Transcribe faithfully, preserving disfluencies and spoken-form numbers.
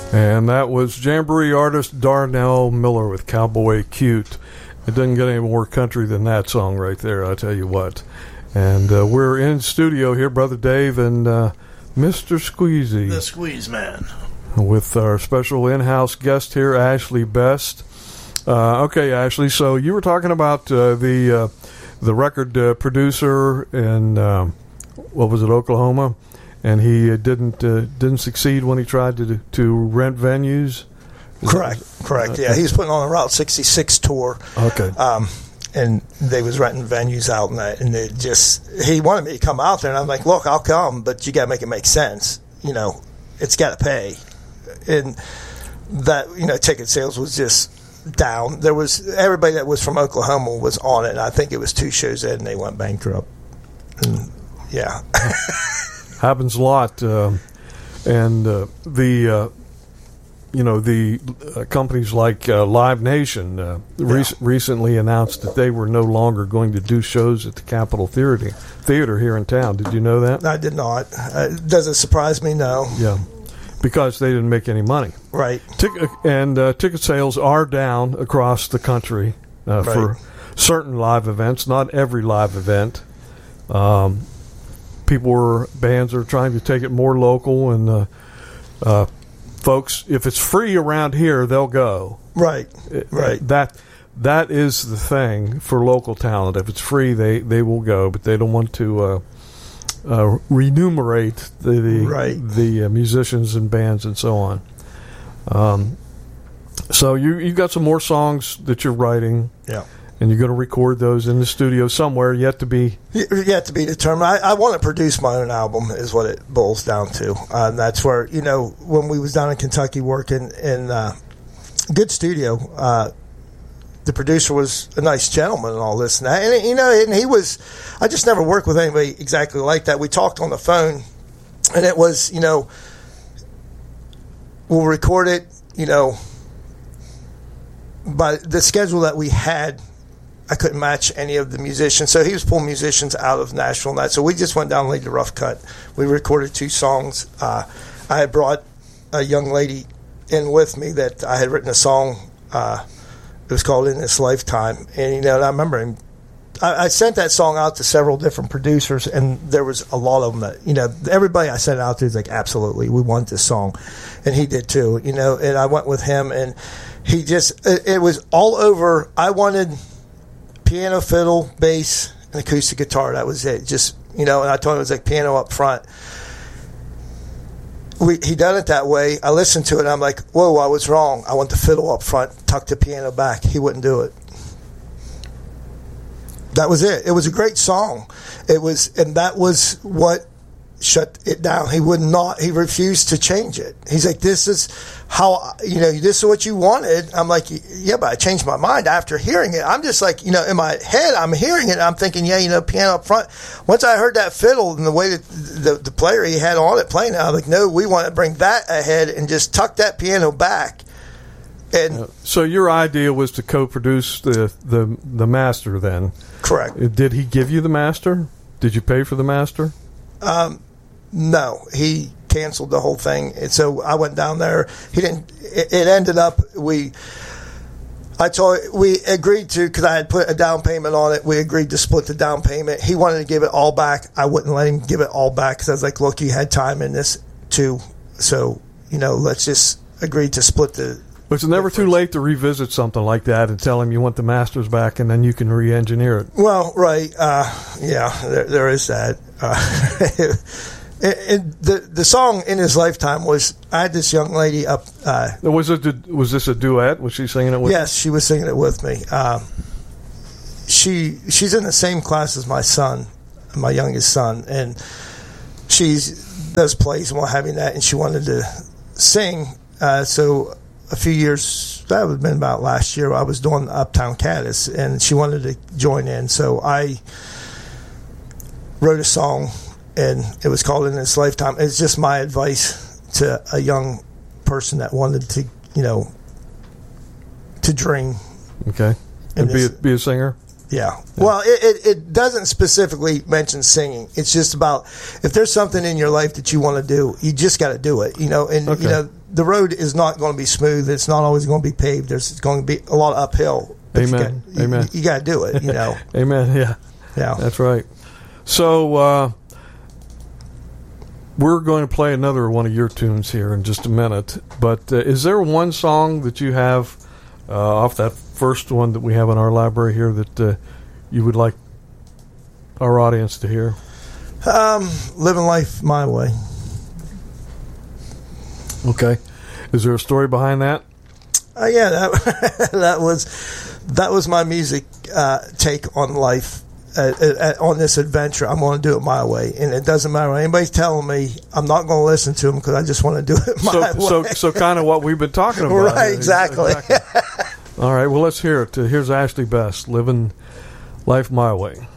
And that was Jamboree artist Darnell Miller with Cowboy Cute. It doesn't get any more country than that song right there, I tell you what. And uh, we're in studio here, Brother Dave and uh, Mister Squeezy. The Squeeze Man. With our special in-house guest here, Ashley Best. Uh, okay, Ashley, so you were talking about uh, the uh, the record uh, producer in, um, what was it, Oklahoma? And he uh, didn't uh, didn't succeed when he tried to to rent venues? Correct, correct. Yeah, he was putting on a Route sixty-six tour. Okay. Um, and they was renting venues out, and that, and it just he wanted me to come out there, and I'm like, look, I'll come, but you got to make it make sense. You know, it's got to pay, and that you know, ticket sales was just down. There was everybody that was from Oklahoma was on it, and I think it was two shows in, and they went bankrupt. And, yeah, happens a lot, uh, and uh, the. Uh, You know, the uh, companies like uh, Live Nation uh, yeah. rec- recently announced that they were no longer going to do shows at the Capitol Theater Theater here in town. Did you know that? I did not. Uh, does it surprise me? No. Yeah, because they didn't make any money. Right. Tick- and uh, ticket sales are down across the country uh, right. for certain live events, not every live event. Um, people were, bands are trying to take it more local, and uh, uh folks, if it's free around here, they'll go. Right, right. That that is the thing for local talent. If it's free, they, they will go, but they don't want to uh, uh, remunerate the the, right. the uh, musicians and bands and so on. Um, so you you've got some more songs that you're writing. Yeah. And you're going to record those in the studio somewhere, yet to be... Yet to be determined. I, I want to produce my own album is what it boils down to. Uh, and that's where, you know, when we was down in Kentucky working in uh, good studio, uh, the producer was a nice gentleman and all this and that. And, you know, and he was... I just never worked with anybody exactly like that. We talked on the phone, and it was, you know, we'll record it, you know, by the schedule that we had... I couldn't match any of the musicians. So he was pulling musicians out of Nashville and that. So we just went down and laid the rough cut. We recorded two songs. Uh, I had brought a young lady in with me that I had written a song. Uh, it was called In This Lifetime. And, you know, and I remember him. I, I sent that song out to several different producers, and there was a lot of them that, you know, everybody I sent it out to was like, absolutely, we want this song. And he did too, you know, and I went with him, and he just, it, it was all over. I wanted... piano, fiddle, bass, and acoustic guitar. That was it. Just, you know, and I told him it was like piano up front. We He done it that way. I listened to it, and I'm like, whoa, I was wrong. I want the fiddle up front, tuck the piano back. He wouldn't do it. That was it. It was a great song. It was, and that was what shut it down. He would not, he refused to change it. He's like, this is how, you know, this is what you wanted. I'm like, yeah, but I changed my mind after hearing it. I'm just like, you know, in my head, I'm hearing it, and I'm thinking, yeah, you know, piano up front. Once I heard that fiddle and the way that the, the player he had on it playing, I was like, no, we want to bring that ahead and just tuck that piano back. And uh, so your idea was to co-produce the, the, the master then? Correct. Did he give you the master? Did you pay for the master? Um, no, he canceled the whole thing, and so I went down there. He didn't. It, it ended up we. I told we agreed to because I had put a down payment on it. We agreed to split the down payment. He wanted to give it all back. I wouldn't let him give it all back because I was like, "Look, you had time in this too, so you know, let's just agree to split the." But it's never too late to revisit something like that and tell him you want the masters back, and then you can re-engineer it. Well, right, uh, yeah, there, there is that. Uh, And the the song In His Lifetime was, I had this young lady up. Uh, was it was this a duet? Was she singing it with? Yes, she was singing it with me. Uh, she she's in the same class as my son, my youngest son, and she's does plays and what having that, and she wanted to sing. Uh, so a few years that would have been about last year. I was doing Uptown Caddis, and she wanted to join in. So I wrote a song. And it was called In This Lifetime. It's just my advice to a young person that wanted to, you know, to dream. Okay. And be a, be a singer? Yeah. yeah. Well, it, it, it doesn't specifically mention singing. It's just about if there's something in your life that you want to do, you just got to do it, you know. And, okay. you know, the road is not going to be smooth. It's not always going to be paved. There's going to be a lot of uphill. Amen. You got, Amen. You, you got to do it, you know. Amen. Yeah. Yeah. That's right. So uh, we're going to play another one of your tunes here in just a minute. But uh, is there one song that you have uh, off that first one that we have in our library here that uh, you would like our audience to hear? Um, Living Life My Way. Okay. Is there a story behind that? Uh, yeah, that that was that was my music uh, take on life. Uh, uh, on this adventure, I'm going to do it my way, and it doesn't matter what anybody's telling me. I'm not going to listen to them because I just want to do it my so, way. So, so kind of what we've been talking about. Right, exactly. exactly. All right, well, let's hear it. Uh, here's Ashley Best, Living Life My Way.